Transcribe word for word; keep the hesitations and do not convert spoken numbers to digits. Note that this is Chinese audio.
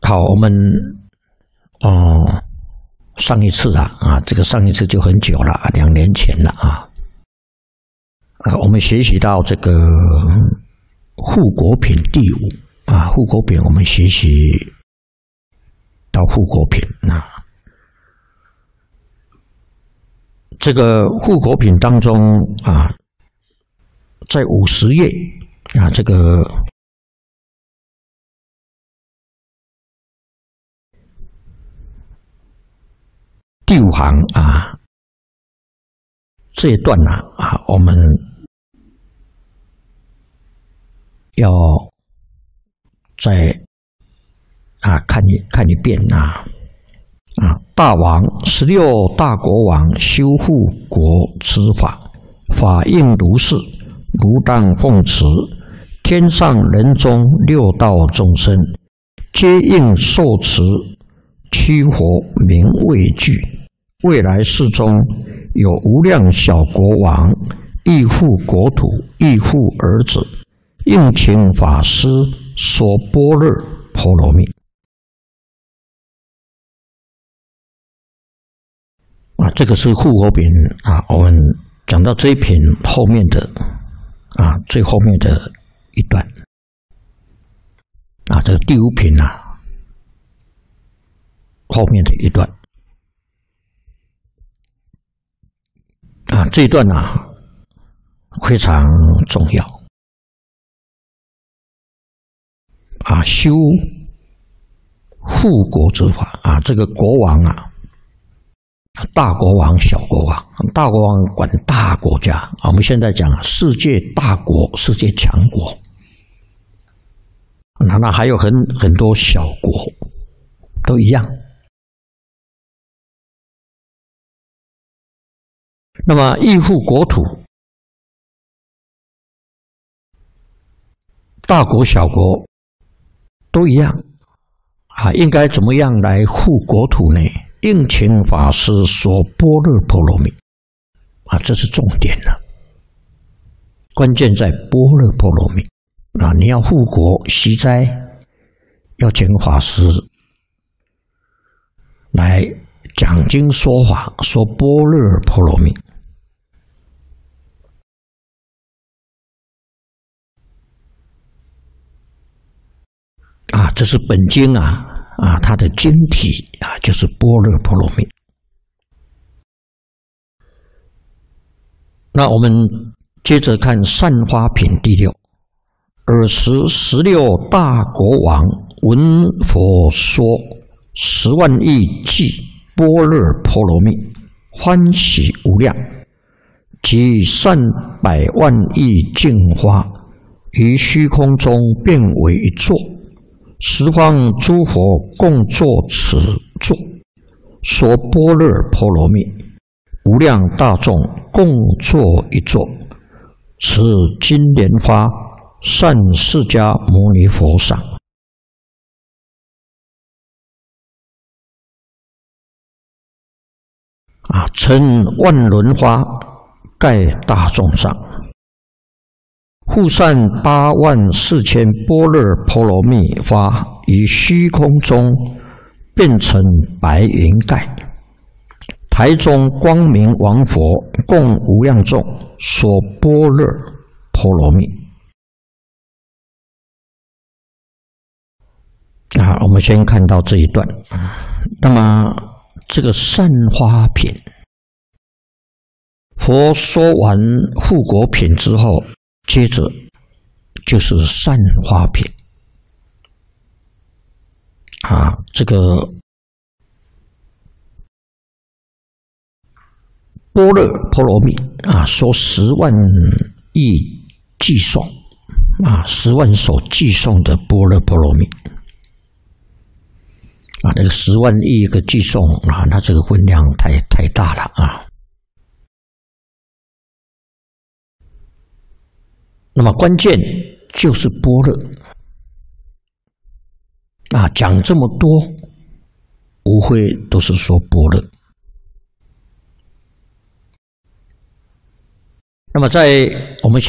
好，我们哦、呃，上一次啊啊，这个上一次就很久了，两年前了啊啊，我们学习到这个护国品第五啊，护国品我们学习到护国品啊，这个护国品当中啊，在五十页啊，这个。第五行啊，这一段呢 啊, 啊，我们要再啊看一看一遍啊啊！大王十六大国王修护国之法，法应如是，如当奉持。天上人中六道众生，皆应受持。驱火名畏惧，未来世中有无量小国王，亦护国土，亦护儿子，应请法师说般若波罗蜜。啊，这个是护国品啊。我们讲到这一品后面的啊，最后面的一段啊，这个第五品啊。后面的一段啊，这一段啊非常重要啊，修护国之法啊，这个国王啊，大国王、小国王，大国王管大国家啊，我们现在讲世界大国、世界强国，那那还有很很多小国，都一样。那么，依护国土，大国小国都一样啊，应该怎么样来护国土呢？应请法师说般若波罗蜜啊，这是重点了。关键在般若波罗蜜啊！你要护国息灾，要请法师来讲经说法，说般若波罗蜜。啊，这是本经啊啊，它的经体啊，就是般若波罗蜜。那我们接着看善花品第六。尔时十六大国王闻佛说十万亿偈般若波罗蜜，欢喜无量，即散百万亿净花，于虚空中变为一座。十方诸佛共作此座，说般若波罗蜜，无量大众共作一座。此金莲花善释迦牟尼佛上。啊，称万轮花盖大众上。护散八万四千般若波罗蜜花于虚空中变成白云盖，台中光明王佛共无量众说般若波罗蜜。啊，我们先看到这一段。那么这个善花品，佛说完护国品之后，接着就是善花品啊，这个般若波罗蜜啊，说十万亿偈颂啊，十万首偈颂的般若波罗蜜啊，那个十万亿个偈颂啊，那这个分量太太大了啊。那么关键就是般若啊，讲这么多，无非都是说般若。那么在我们